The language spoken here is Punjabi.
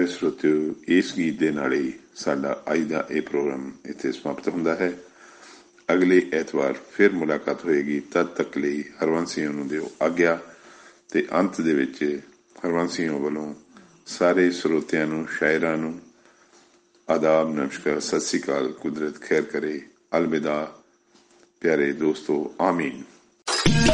ਪਿਆਰੇ ਸਰੋਤਿਓ, ਇਸ ਗੀਤ ਦੇ ਨਾਲ ਹੀ ਸਾਡਾ ਅੱਜ ਦਾ ਇਹ ਪ੍ਰੋਗਰਾਮ ਇੱਥੇ ਸਮਾਪਤ ਹੁੰਦਾ ਹੈ। ਅਗਲੇ ਐਤਵਾਰ ਫਿਰ ਮੁਲਾਕਾਤ ਹੋਏਗੀ। ਤਦ ਤੱਕ ਲਈ ਹਰਵੰਸ਼ੀਆਂ ਨੂੰ ਦਿਓ ਆਗਿਆ। ਤੇ ਅੰਤ ਦੇ ਵਿੱਚ ਹਰਵੰਸ਼ੀਆਂ ਵੱਲੋਂ ਸਾਰੇ ਸਰੋਤਿਆਂ ਨੂੰ, ਸ਼ਾਇਰਾਂ ਨੂੰ ਆਦਾਬ, ਨਮਸਕਾਰ, ਸਤਿ ਸ਼੍ਰੀ ਅਕਾਲ। ਕੁਦਰਤ ਖੈਰ ਕਰੇ। ਅਲਵਿਦਾ ਪਿਆਰੇ ਦੋਸਤੋ, ਆਮੀਨ।